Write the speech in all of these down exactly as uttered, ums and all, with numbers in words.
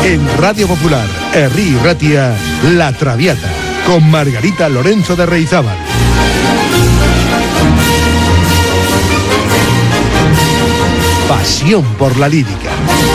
En Radio Popular, Herri Ratia, La Traviata, con Margarita Lorenzo de Reizábal. Pasión por la lírica.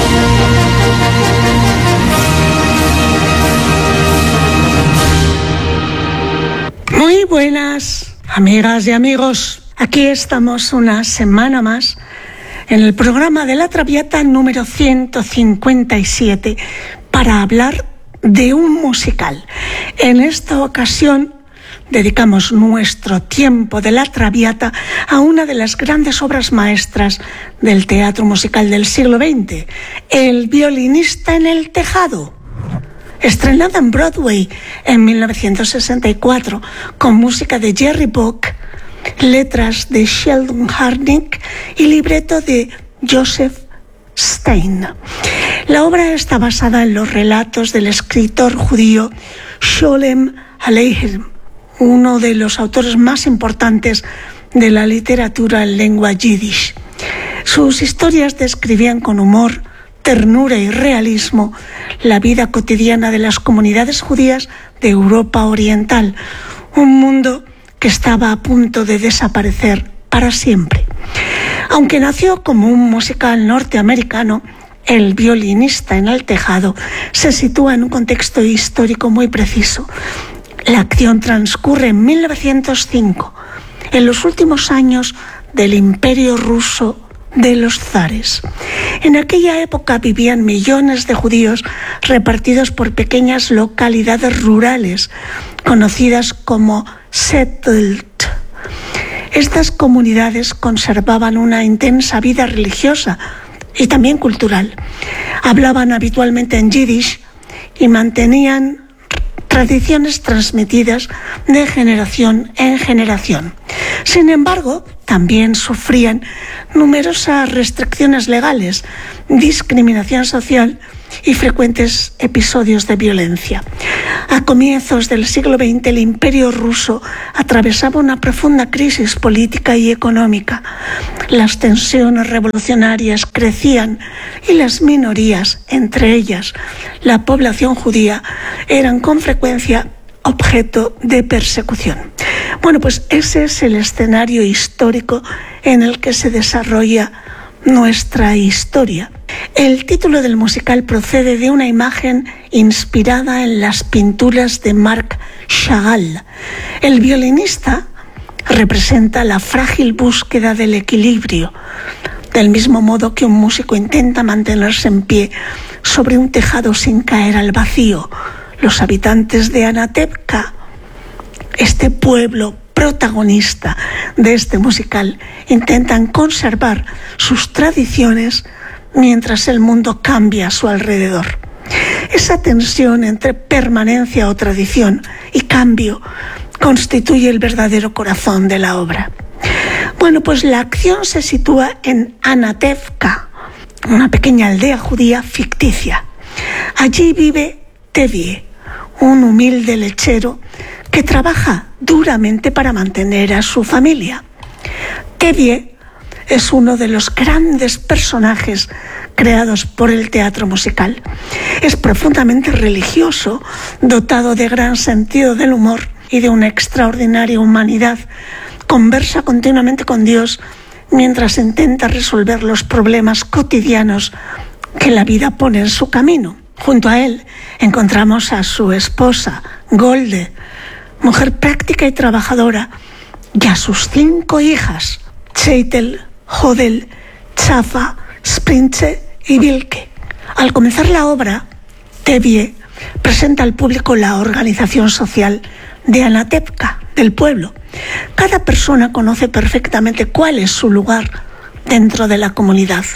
Muy buenas, amigas y amigos. Aquí estamos una semana más en el programa de La Traviata número ciento cincuenta y siete para hablar de un musical. En esta ocasión dedicamos nuestro tiempo de La Traviata a una de las grandes obras maestras del teatro musical del siglo veinte, El violinista en el tejado. Estrenada en Broadway en mil novecientos sesenta y cuatro con música de Jerry Bock, letras de Sheldon Harnick y libreto de Joseph Stein. La obra está basada en los relatos del escritor judío Sholem Aleichem, uno de los autores más importantes de la literatura en lengua yiddish. Sus historias describían con humor, ternura y realismo la vida cotidiana de las comunidades judías de Europa Oriental, un mundo que estaba a punto de desaparecer para siempre. Aunque nació como un musical norteamericano, El violinista en el tejado se sitúa en un contexto histórico muy preciso. La acción transcurre en mil novecientos cinco, en los últimos años del Imperio Ruso de los zares. En aquella época vivían millones de judíos repartidos por pequeñas localidades rurales, conocidas como settled. Estas comunidades conservaban una intensa vida religiosa y también cultural. Hablaban habitualmente en yiddish y mantenían tradiciones transmitidas de generación en generación. Sin embargo, también sufrían numerosas restricciones legales, discriminación social y frecuentes episodios de violencia. A comienzos del siglo veinte, el Imperio ruso atravesaba una profunda crisis política y económica. Las tensiones revolucionarias crecían y las minorías, entre ellas la población judía, eran con frecuencia objeto de persecución. Bueno, pues ese es el escenario histórico en el que se desarrolla nuestra historia. El título del musical procede de una imagen inspirada en las pinturas de Marc Chagall. El violinista representa la frágil búsqueda del equilibrio, del mismo modo que un músico intenta mantenerse en pie sobre un tejado sin caer al vacío. Los habitantes de Anatevka, este pueblo protagonista de este musical, intentan conservar sus tradiciones mientras el mundo cambia a su alrededor. Esa tensión entre permanencia o tradición y cambio constituye el verdadero corazón de la obra. Bueno, pues la acción se sitúa en Anatevka, una pequeña aldea judía ficticia. Allí vive Tevye, un humilde lechero que trabaja duramente para mantener a su familia. Tevye es uno de los grandes personajes creados por el teatro musical. Es profundamente religioso, dotado de gran sentido del humor y de una extraordinaria humanidad. Conversa continuamente con Dios mientras intenta resolver los problemas cotidianos que la vida pone en su camino. Junto a él encontramos a su esposa, Golde, mujer práctica y trabajadora, y a sus cinco hijas, Cheitel, Hodel, Chafa, Sprinche y Vilke. Al comenzar la obra, Tevye presenta al público la organización social de Anatevka, del pueblo. Cada persona conoce perfectamente cuál es su lugar dentro de la comunidad.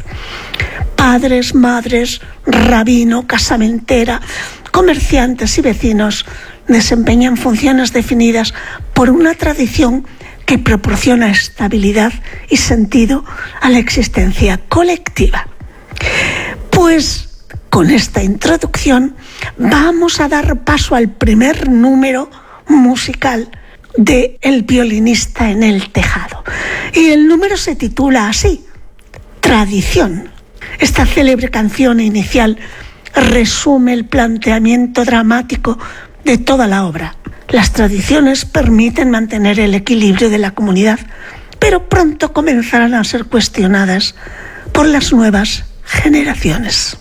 Padres, madres, rabino, casamentera, comerciantes y vecinos desempeñan funciones definidas por una tradición que proporciona estabilidad y sentido a la existencia colectiva. Pues con esta introducción vamos a dar paso al primer número musical de El violinista en el tejado. Y el número se titula así: Tradición. Esta célebre canción inicial resume el planteamiento dramático de toda la obra. Las tradiciones permiten mantener el equilibrio de la comunidad, pero pronto comenzarán a ser cuestionadas por las nuevas generaciones.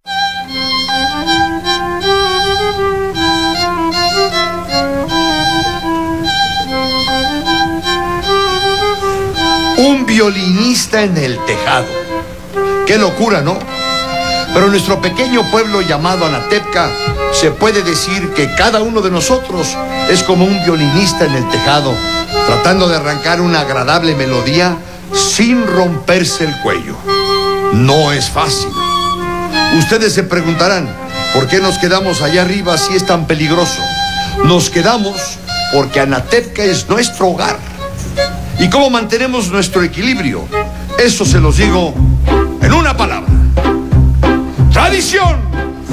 Un violinista en el tejado. Qué locura, ¿no? Pero en nuestro pequeño pueblo llamado Anatevka se puede decir que cada uno de nosotros es como un violinista en el tejado, tratando de arrancar una agradable melodía sin romperse el cuello. No es fácil. Ustedes se preguntarán, ¿por qué nos quedamos allá arriba si es tan peligroso? Nos quedamos porque Anatevka es nuestro hogar. ¿Y cómo mantenemos nuestro equilibrio? Eso se los digo en una palabra: tradición.